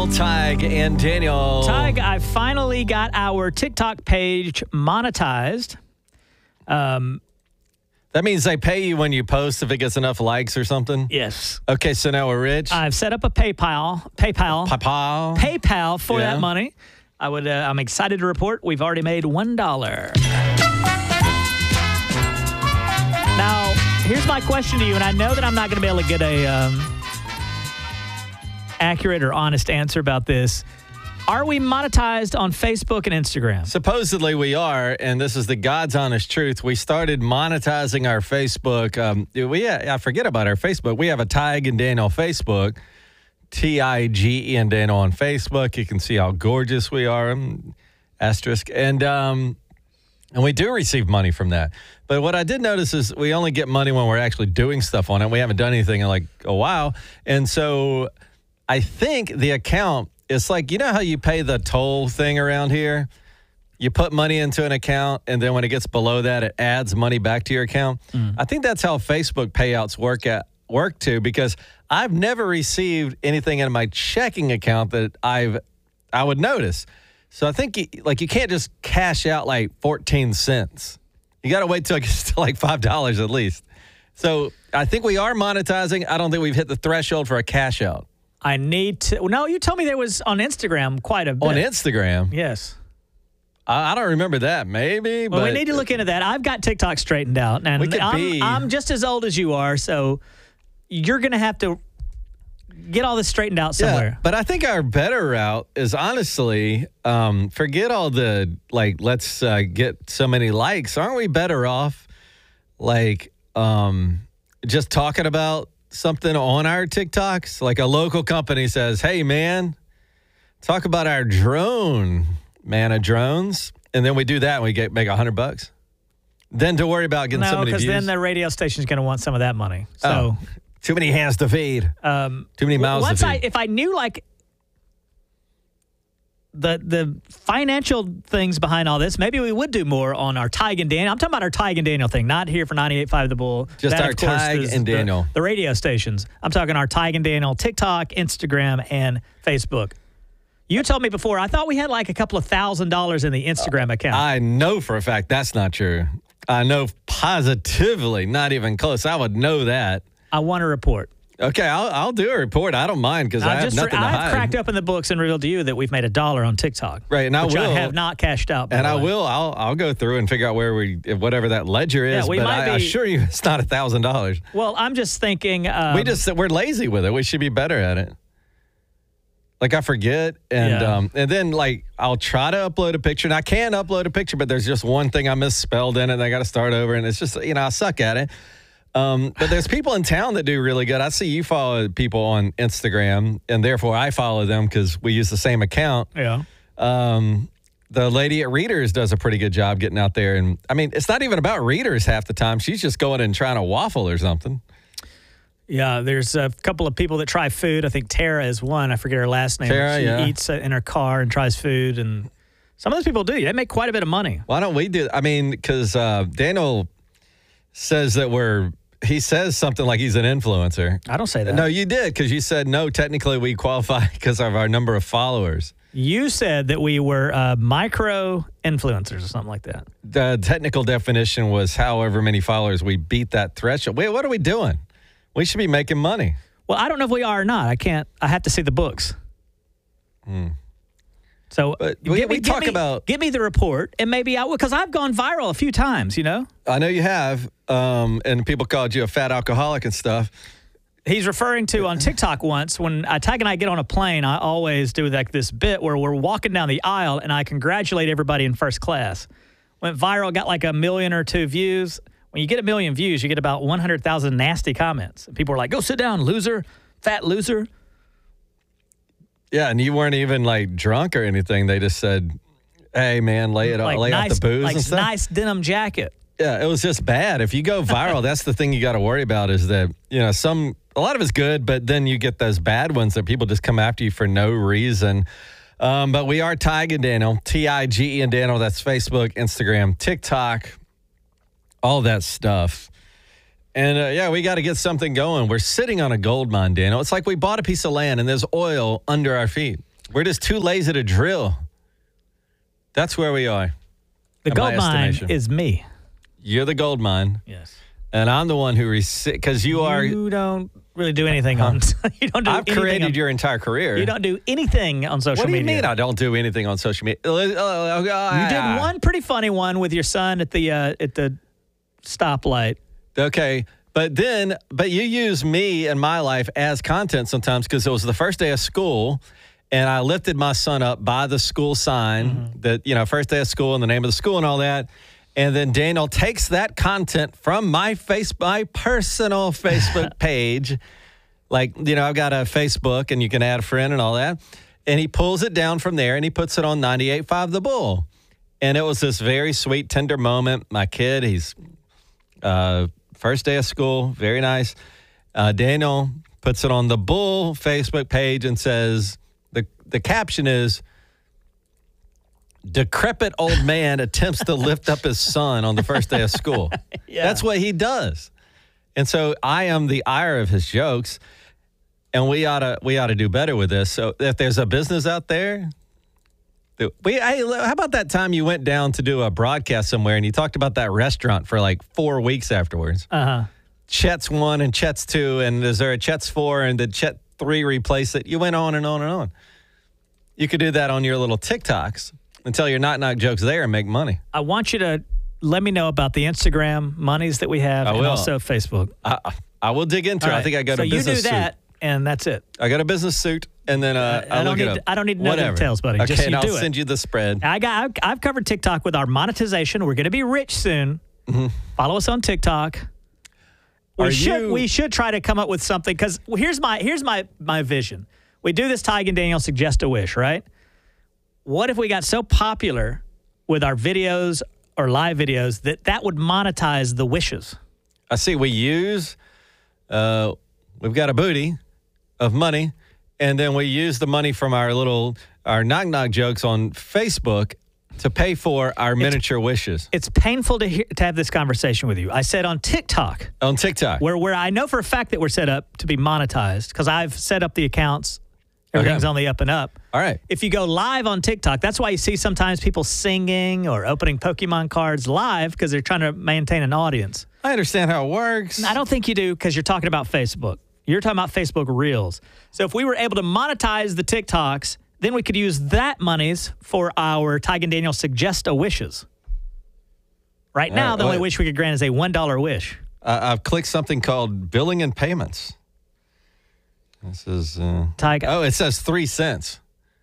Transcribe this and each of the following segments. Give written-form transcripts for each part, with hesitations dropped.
Daniel, Tig, and Daniel. Tig, I finally got our TikTok page monetized. That means they pay you when you post if it gets enough likes or something? Yes. Okay, so now we're rich? I've set up a PayPal for that money. I'm excited to report we've already made $1. Now, here's my question to you, and I know that I'm not going to be able to get a accurate or honest answer about this. Are we monetized on Facebook and Instagram? Supposedly we are, and this is the God's honest truth. We started monetizing our Facebook. I forget about our Facebook. We have a Tig and Daniel Facebook, Tige and Daniel on Facebook. You can see how gorgeous we are, asterisk. And we do receive money from that. But what I did notice is we only get money when we're actually doing stuff on it. We haven't done anything in like a while. And so I think the account, it's like, you know how you pay the toll thing around here? You put money into an account, and then when it gets below that, it adds money back to your account. I think that's how Facebook payouts work too, because I've never received anything in my checking account that I would notice. So I think you can't just cash out like 14 cents. You got to wait till it gets to like $5 at least. So I think we are monetizing. I don't think we've hit the threshold for a cash out. I need to. No, you told me there was on Instagram quite a bit. On Instagram? Yes. I don't remember that. Maybe. Well, but we need to look into that. I've got TikTok straightened out. And I'm just as old as you are, so you're going to have to get all this straightened out somewhere. Yeah, but I think our better route is honestly, forget all the, like, let's get so many likes. Aren't we better off, like, just talking about something on our TikToks? Like a local company says, hey, man, talk about our drone, man of drones. And then we do that and we make $100. Then to worry about getting so many views. No, because then the radio station's going to want some of that money. So too many hands to feed. Too many mouths to feed. If I knew like the financial things behind all this, maybe we would do more on our Tig and Daniel. I'm talking about our Tig and Daniel thing, not here for 98.5 The Bull. Just that, our Tig and Daniel. The radio stations. I'm talking our Tig and Daniel TikTok, Instagram, and Facebook. You told me before, I thought we had like a couple of $1,000s in the Instagram account. I know for a fact that's not true. I know positively, not even close. I would know that. I want a report. Okay, I'll do a report. I don't mind because I have nothing to hide. I've cracked open the books and revealed to you that we've made $1 on TikTok. Right, and I have not cashed out. And I will. I'll go through and figure out where whatever that ledger is. Yeah, but I assure you, it's not $1,000. Well, I'm just thinking. We're lazy with it. We should be better at it. Like I forget, and then like I'll try to upload a picture, and I can upload a picture, but there's just one thing I misspelled in it, and I got to start over, and it's just I suck at it. But there's people in town that do really good. I see you follow people on Instagram, and therefore I follow them because we use the same account. Yeah. The lady at Readers does a pretty good job getting out there, and I mean it's not even about Readers half the time. She's just going and trying to waffle or something. Yeah, there's a couple of people that try food. I think Tara is one. I forget her last name. Tara, she eats in her car and tries food, and some of those people do. They make quite a bit of money. Why don't we do? I mean, because Daniel says that he says something like he's an influencer. I don't say that. No, you did, because you said no. Technically, we qualify because of our number of followers. You said that we were micro influencers or something like that. The technical definition was however many followers we beat that threshold. Wait, what are we doing? We should be making money. Well, I don't know if we are or not. I have to see the books. So give me the report, and maybe because I've gone viral a few times, you know? I know you have, and people called you a fat alcoholic and stuff. He's referring to on TikTok once, when Tig and I get on a plane, I always do like this bit where we're walking down the aisle, and I congratulate everybody in first class. Went viral, got like 1 million or 2 views. When you get 1 million views, you get about 100,000 nasty comments. People are like, go sit down, loser, fat loser. Yeah, and you weren't even like drunk or anything. They just said, hey, man, lay out the booze and stuff. Nice denim jacket. Yeah, it was just bad. If you go viral, that's the thing you got to worry about is that, a lot of it's good, but then you get those bad ones that people just come after you for no reason. But we are Tig and Daniel, Tige and Daniel. That's Facebook, Instagram, TikTok, all that stuff. And, we got to get something going. We're sitting on a gold mine, Daniel. It's like we bought a piece of land and there's oil under our feet. We're just too lazy to drill. That's where we are. The gold mine is me. You're the gold mine. Yes. And I'm the one who because you are. You don't really do anything on. You don't do. I've created your entire career. You don't do anything on social media. What do you mean I don't do anything on social media? You did one pretty funny one with your son at the stoplight. Okay, but you use me and my life as content sometimes because it was the first day of school, and I lifted my son up by the school sign that first day of school and the name of the school and all that. And then Daniel takes that content from my personal Facebook page. Like, I've got a Facebook and you can add a friend and all that. And he pulls it down from there and he puts it on 98.5 The Bull. And it was this very sweet, tender moment. My kid, he's first day of school, very nice. Daniel puts it on the Bull Facebook page and says, the caption is, decrepit old man attempts to lift up his son on the first day of school. Yeah. That's what he does. And so I am the ire of his jokes, and we ought to do better with this. So if there's a business out there, hey, how about that time you went down to do a broadcast somewhere and you talked about that restaurant for like 4 weeks afterwards? Chet's 1 and Chet's 2, and is there a Chet's 4 and did Chet 3 replace it? You went on and on and on. You could do that on your little TikToks. And tell your knock-knock jokes there and make money. I want you to let me know about the Instagram monies that we have and also Facebook. I will dig into it. I think I got a business suit. So you do that, and that's it. I got a business suit, and then I don't need to know the details, buddy. Okay, just and I'll send you the spread. I've covered TikTok with our monetization. We're going to be rich soon. Mm-hmm. Follow us on TikTok. We should try to come up with something, because here's my vision. We do this Tig and Daniel Suggest a Wish, right? What if we got so popular with our videos or live videos that would monetize the wishes? I see. We've got a booty of money, and then we use the money from our knock-knock jokes on Facebook to pay for our miniature wishes. It's painful to have this conversation with you. I said on TikTok. On TikTok. Where I know for a fact that we're set up to be monetized because I've set up the accounts. Everything's on the up and up. All right. If you go live on TikTok, that's why you see sometimes people singing or opening Pokemon cards live because they're trying to maintain an audience. I understand how it works. I don't think you do because you're talking about Facebook. You're talking about Facebook Reels. So if we were able to monetize the TikToks, then we could use that monies for our Tig and Daniel Suggest a Wishes. Right now, the only wish we could grant is a $1 wish. I've clicked something called billing and payments. This is Tig. Oh, it says 3 cents.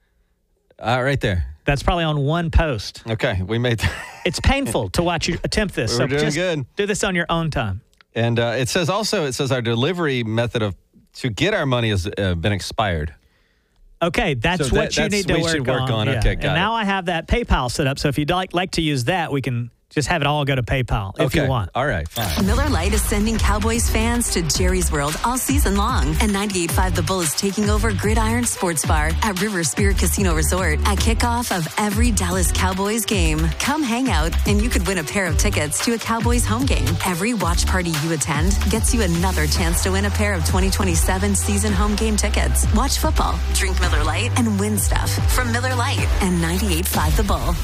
Right there. That's probably on one post. Okay, we made that. It's painful to watch you attempt this. We're doing good. Do this on your own time. And it says our delivery method to get our money has been expired. Okay, that's what you need to work on. Yeah. Okay, got and now I have that PayPal set up. So if you'd like to use that, we can just have it all go to PayPal if you want. All right, fine. Miller Lite is sending Cowboys fans to Jerry's World all season long. And 98.5 The Bull is taking over Gridiron Sports Bar at River Spirit Casino Resort at kickoff of every Dallas Cowboys game. Come hang out, and you could win a pair of tickets to a Cowboys home game. Every watch party you attend gets you another chance to win a pair of 2027 season home game tickets. Watch football, drink Miller Lite, and win stuff from Miller Lite and 98.5 The Bull.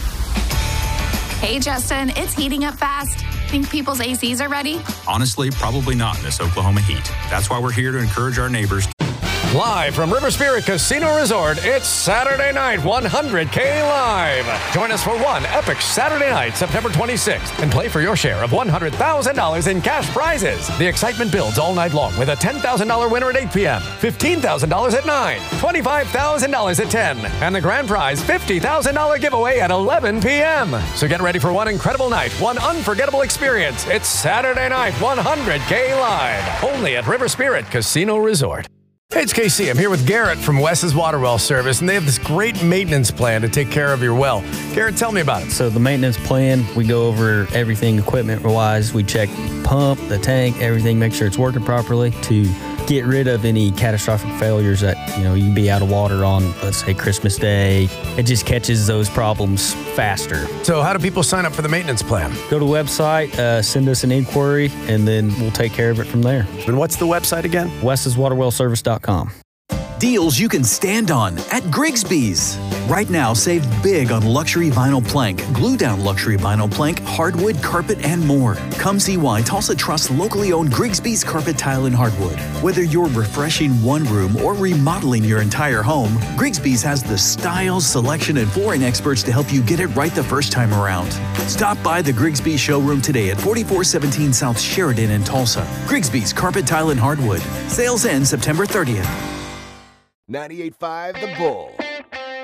Hey, Justin, it's heating up fast. Think people's ACs are ready? Honestly, probably not in this Oklahoma heat. That's why we're here to encourage our neighbors. Live from River Spirit Casino Resort, it's Saturday Night 100K Live. Join us for one epic Saturday night, September 26th, and play for your share of $100,000 in cash prizes. The excitement builds all night long with a $10,000 winner at 8 p.m., $15,000 at 9, $25,000 at 10, and the grand prize $50,000 giveaway at 11 p.m. So get ready for one incredible night, one unforgettable experience. It's Saturday Night 100K Live, only at River Spirit Casino Resort. Hey, it's KC. I'm here with Garrett from Wes's Water Well Service, and they have this great maintenance plan to take care of your well. Garrett, tell me about it. So the maintenance plan, we go over everything equipment-wise. We check pump, the tank, everything, make sure it's working properly to get rid of any catastrophic failures that, you can be out of water on, let's say, Christmas Day. It just catches those problems faster. So how do people sign up for the maintenance plan? Go to the website, send us an inquiry, and then we'll take care of it from there. And what's the website again? Wes'sWaterWellService.com. Deals you can stand on at Grigsby's. Right now, save big on luxury vinyl plank, glue-down luxury vinyl plank, hardwood, carpet, and more. Come see why Tulsa trusts locally owned Grigsby's Carpet Tile and Hardwood. Whether you're refreshing one room or remodeling your entire home, Grigsby's has the style, selection, and flooring experts to help you get it right the first time around. Stop by the Grigsby's showroom today at 4417 South Sheridan in Tulsa. Grigsby's Carpet Tile and Hardwood. Sales end September 30th. 98.5 The Bull.